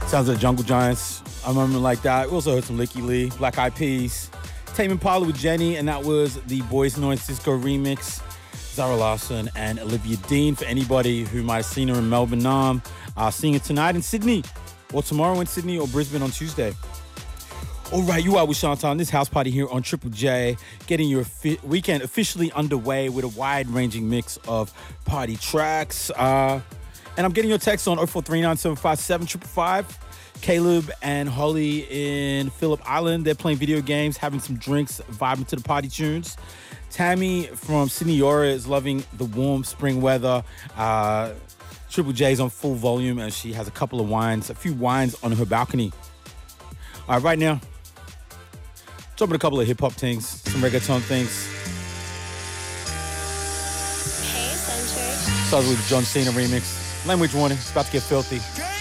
Sounds like Jungle Giants. I remember like that. We also heard some Licky Lee, Black Eyed Peas, Tame Impala with Jenny, and that was the Boys Noise Disco remix. Zara Larsson and Olivia Dean. For anybody who might have seen her in Melbourne, seeing it tonight in Sydney, or tomorrow in Sydney, or Brisbane on Tuesday. All right, you are with Chantal on this house party here on Triple J, getting your weekend officially underway with a wide-ranging mix of party tracks. And I'm getting your text on 0439757555. Caleb and Holly in Phillip Island, they're playing video games, having some drinks, vibing to the party tunes. Tammy from Sydney Yora is loving the warm spring weather. Triple J's on full volume, and she has a few wines on her balcony. All right, right now, dropping a couple of hip-hop things, some reggaeton things. Hey, Centric. Started with the John Cena remix. Language warning, it's about to get filthy.